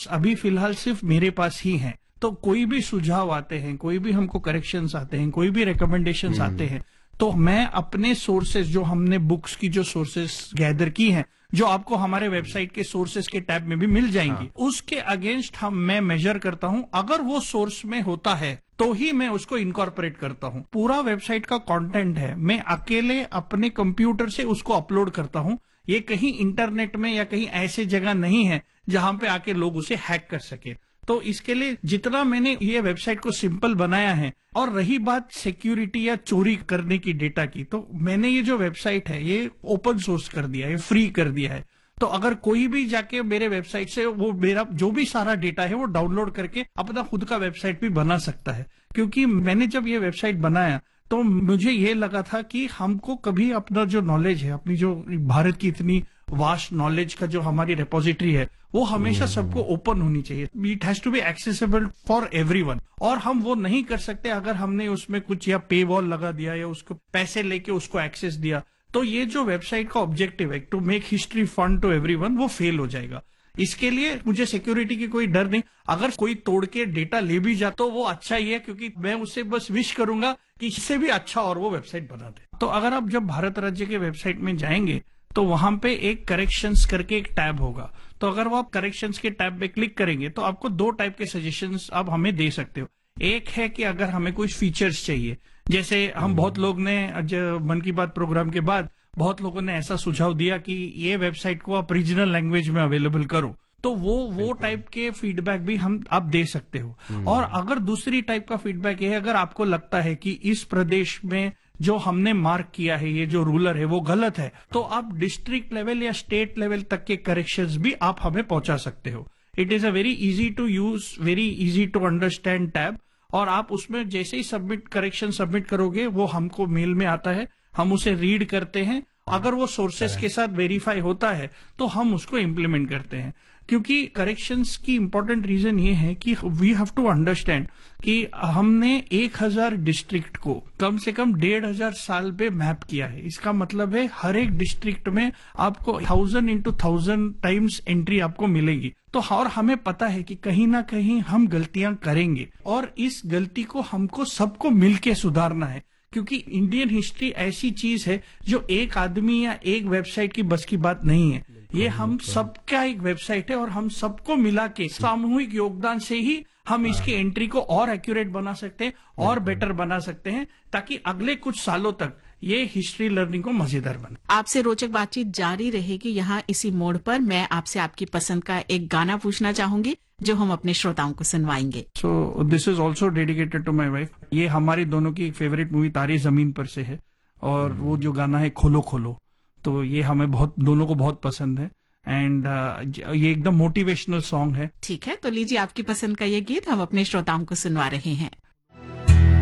अभी फिलहाल सिर्फ मेरे पास ही हैं। तो कोई भी सुझाव आते हैं, कोई भी हमको करेक्शंस आते हैं, कोई भी रिकमेंडेशंस आते हैं, तो मैं अपने सोर्सेज, जो हमने बुक्स की जो सोर्सेज गैदर की हैं, जो आपको हमारे वेबसाइट के सोर्सेज के टैब में भी मिल जाएंगी, उसके अगेंस्ट मैं मेजर करता हूं। अगर वो सोर्स में होता है तो ही मैं उसको इनकॉर्पोरेट करता हूं। पूरा वेबसाइट का कंटेंट है, मैं अकेले अपने कंप्यूटर से उसको अपलोड करता हूं। ये कहीं इंटरनेट में या कहीं ऐसे जगह नहीं है जहां पे आके लोग उसे हैक कर सके। तो इसके लिए जितना मैंने ये वेबसाइट को सिंपल बनाया है, और रही बात सिक्योरिटी या चोरी करने की डेटा की, तो मैंने ये जो वेबसाइट है ये ओपन सोर्स कर दिया है, फ्री कर दिया है। तो अगर कोई भी जाके मेरे वेबसाइट से वो मेरा जो भी सारा डेटा है वो डाउनलोड करके अपना खुद का वेबसाइट भी बना सकता है। क्योंकि मैंने जब ये वेबसाइट बनाया तो मुझे ये लगा था कि हमको कभी अपना जो नॉलेज है, अपनी जो भारत की इतनी वास्ट नॉलेज का जो हमारी रिपोजिटरी है, वो हमेशा सबको ओपन होनी चाहिए। It has to be accessible for everyone. और हम वो नहीं कर सकते अगर हमने उसमें कुछ या पे वॉल लगा दिया या उसको पैसे लेके उसको एक्सेस दिया। तो ये जो वेबसाइट का ऑब्जेक्टिव है to make history fun to everyone, वो फेल हो जाएगा। इसके लिए मुझे सिक्योरिटी की कोई डर नहीं। अगर कोई तोड़ के डेटा ले भी जा तो वो अच्छा ही है, क्योंकि मैं उससे बस विश करूंगा कि इससे भी अच्छा और वो वेबसाइट बना दे। तो अगर आप जब भारत राज्य के वेबसाइट में जाएंगे तो वहां पे एक करेक्शंस करके एक टैब होगा। तो अगर वो आप करेक्शंस के टैब पे क्लिक करेंगे तो आपको दो टाइप के सजेशंस आप हमें दे सकते हो। एक है कि अगर हमें कुछ फीचर्स चाहिए, जैसे हम बहुत लोग ने मन की बात प्रोग्राम के बाद बहुत लोगों ने ऐसा सुझाव दिया कि ये वेबसाइट को आप रीजनल लैंग्वेज में अवेलेबल करो, तो वो टाइप के फीडबैक भी आप दे सकते हो। और अगर दूसरी टाइप का फीडबैक ये है, अगर आपको लगता है कि इस प्रदेश में जो हमने मार्क किया है, ये जो रूलर है वो गलत है, तो आप डिस्ट्रिक्ट लेवल या स्टेट लेवल तक के करेक्शंस भी आप हमें पहुंचा सकते हो। It is a very easy to use, very easy to understand tab. और आप उसमें जैसे ही करेक्शन सबमिट करोगे वो हमको मेल में आता है, हम उसे रीड करते हैं। अगर वो सोर्सेस के साथ वेरीफाई होता है तो हम उसको इम्प्लीमेंट करते हैं। क्योंकि करेक्शंस की इंपॉर्टेंट रीजन ये है कि वी हैव टू अंडरस्टैंड कि हमने 1000 डिस्ट्रिक्ट को कम से कम 1500 साल पे मैप किया है। इसका मतलब है हर एक डिस्ट्रिक्ट में आपको 1000 into 1000 टाइम्स एंट्री आपको मिलेगी। तो और हमें पता है कि कहीं ना कहीं हम गलतियां करेंगे और इस गलती को हमको सबको मिलके सुधारना है। क्योंकि इंडियन हिस्ट्री ऐसी चीज है जो एक आदमी या एक वेबसाइट की बस की बात नहीं है। ये हम सबका एक वेबसाइट है और हम सबको मिला के सामूहिक योगदान से ही हम इसकी एंट्री को और एक्यूरेट बना सकते हैं और बेटर बना सकते हैं, ताकि अगले कुछ सालों तक ये हिस्ट्री लर्निंग को मजेदार बने। आपसे रोचक बातचीत जारी रहेगी। यहाँ इसी मोड़ पर मैं आपसे आपकी पसंद का एक गाना पूछना चाहूंगी जो हम अपने श्रोताओं को सुनवाएंगे। So this is also dedicated to my wife. ये हमारी दोनों की फेवरेट मूवी तारे जमीन पर से है और वो जो गाना है खोलो खोलो, तो ये हमें दोनों को बहुत पसंद है। एंड ये एकदम मोटिवेशनल सॉन्ग है। ठीक है, तो लीजिए आपकी पसंद का ये गीत हम अपने श्रोताओं को सुनवा रहे हैं।